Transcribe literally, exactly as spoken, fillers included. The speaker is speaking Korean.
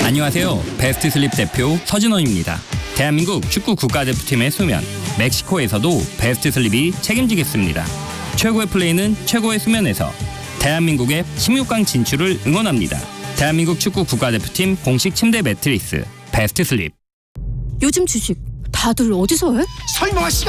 안녕하세요. 베스트 슬립 대표 서진원입니다. 대한민국 축구 국가대표팀의 수면, 멕시코에서도 베스트 슬립이 책임지겠습니다. 최고의 플레이는 최고의 수면에서. 대한민국의 십육 강 진출을 응원합니다. 대한민국 축구 국가대표팀 공식 침대 매트리스 베스트 슬립. 요즘 주식 다들 어디서 해? 설명할 시간